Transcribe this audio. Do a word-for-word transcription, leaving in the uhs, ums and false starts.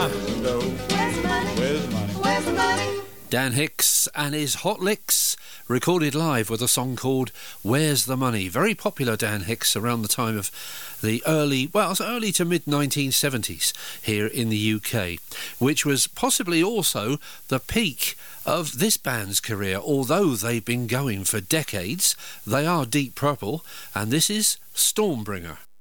money? Where's the money? Where's the money? Where's the money? Dan Hicks and his Hot Licks, recorded live with a song called Where's the Money? Very popular, Dan Hicks, around the time of the early, well, early to mid nineteen seventies here in the U K, which was possibly also the peak of this band's career. Although they've been going for decades, they are Deep Purple, and this is Stormbringer.